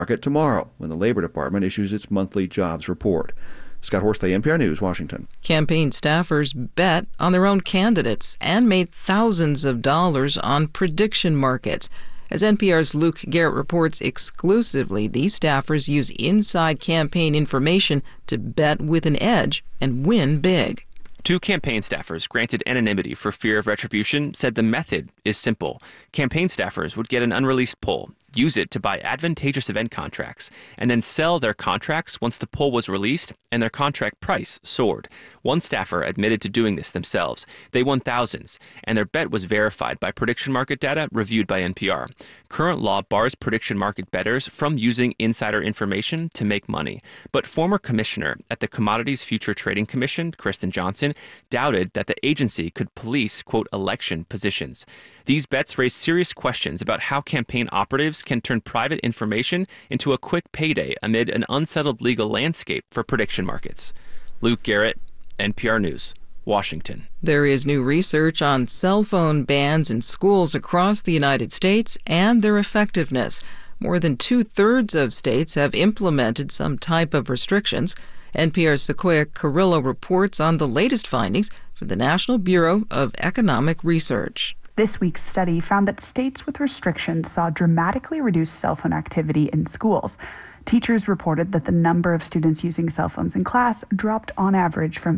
market tomorrow when the Labor Department issues its monthly jobs report. Scott Horsley, NPR News, Washington. Campaign staffers bet on their own candidates and made thousands of dollars on prediction markets. As NPR's Luke Garrett reports exclusively, these staffers use inside campaign information to bet with an edge and win big. Two campaign staffers granted anonymity for fear of retribution said the method is simple. Campaign staffers would get an unreleased poll, use it to buy advantageous event contracts, and then sell their contracts once the poll was released and their contract price soared. One staffer admitted to doing this themselves. They won thousands, and their bet was verified by prediction market data reviewed by NPR. Current law bars prediction market bettors from using insider information to make money. But former commissioner at the Commodities Future Trading Commission, Kristen Johnson, doubted that the agency could police, quote, election positions. These bets raise serious questions about how campaign operatives can turn private information into a quick payday amid an unsettled legal landscape for prediction markets. Luke Garrett, NPR News, Washington. There is new research on cell phone bans in schools across the United States and their effectiveness. More than 2/3 of states have implemented some type of restrictions. NPR's Sequoia Carrillo reports on the latest findings for the National Bureau of Economic Research. This week's study found that states with restrictions saw dramatically reduced cell phone activity in schools. Teachers reported that the number of students using cell phones in class dropped on average from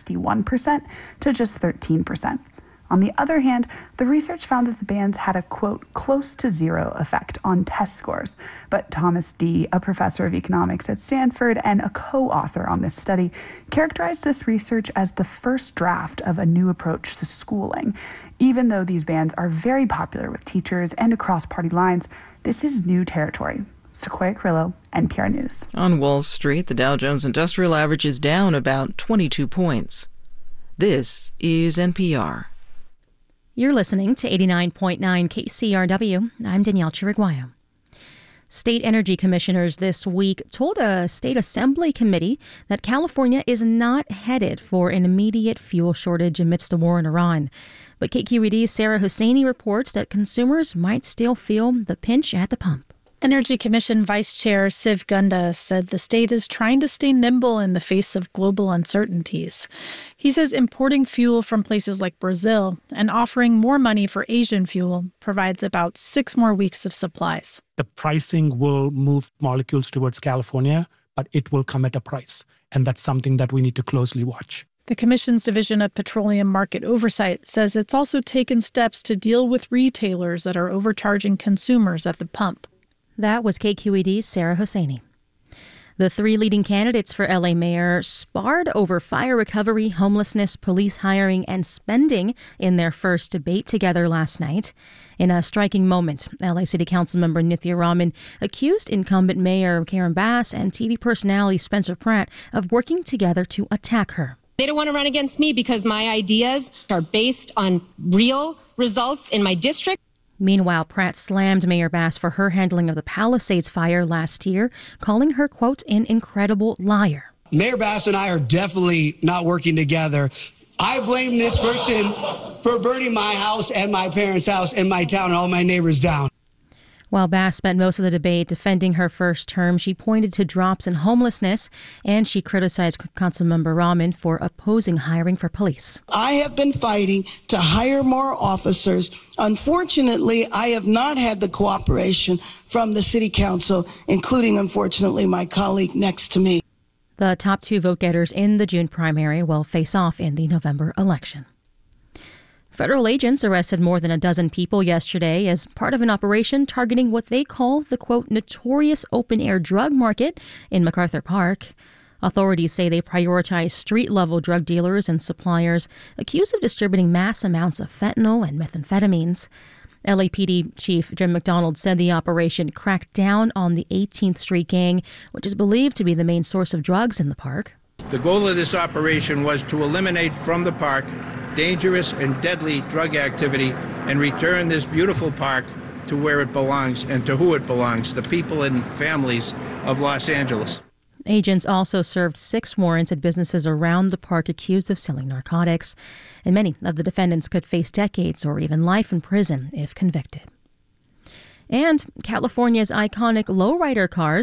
61% to just 13%. On the other hand, the research found that the bans had a, quote, close to zero effect on test scores. But Thomas Dee, a professor of economics at Stanford and a co-author on this study, characterized this research as the first draft of a new approach to schooling. Even though these bans are very popular with teachers and across party lines, this is new territory. Sequoia Carrillo, NPR News. On Wall Street, the Dow Jones Industrial Average is down about 22 points. This is NPR. You're listening to 89.9 KCRW. I'm Danielle Chiriguayo. State energy commissioners this week told a state assembly committee that California is not headed for an immediate fuel shortage amidst the war in Iran. But KQED's Sarah Hosseini reports that consumers might still feel the pinch at the pump. Energy Commission Vice Chair Siv Gunda said the state is trying to stay nimble in the face of global uncertainties. He says importing fuel from places like Brazil and offering more money for Asian fuel provides about 6 more weeks of supplies. The pricing will move molecules towards California, but it will come at a price. And that's something that we need to closely watch. The Commission's Division of Petroleum Market Oversight says it's also taken steps to deal with retailers that are overcharging consumers at the pump. That was KQED's Sarah Hosseini. The 3 leading candidates for LA mayor sparred over fire recovery, homelessness, police hiring, and spending in their first debate together last night. In a striking moment, LA City Council member Nithya Raman accused incumbent Mayor Karen Bass and TV personality Spencer Pratt of working together to attack her. They don't want to run against me because my ideas are based on real results in my district. Meanwhile, Pratt slammed Mayor Bass for her handling of the Palisades fire last year, calling her, quote, an incredible liar. Mayor Bass and I are definitely not working together. I blame this person for burning my house and my parents' house and my town and all my neighbors down. While Bass spent most of the debate defending her first term, she pointed to drops in homelessness, and she criticized Councilmember Raman for opposing hiring for police. I have been fighting to hire more officers. Unfortunately, I have not had the cooperation from the city council, including, unfortunately, my colleague next to me. The top 2 vote-getters in the June primary will face off in the November election. Federal agents arrested more than a dozen people yesterday as part of an operation targeting what they call the, quote, notorious open-air drug market in MacArthur Park. Authorities say they prioritize street-level drug dealers and suppliers accused of distributing mass amounts of fentanyl and methamphetamines. LAPD Chief Jim McDonald said the operation cracked down on the 18th Street gang, which is believed to be the main source of drugs in the park. The goal of this operation was to eliminate from the park dangerous and deadly drug activity and return this beautiful park to where it belongs and to who it belongs, the people and families of Los Angeles. Agents also served 6 warrants at businesses around the park accused of selling narcotics, and many of the defendants could face decades or even life in prison if convicted. And California's iconic lowrider cars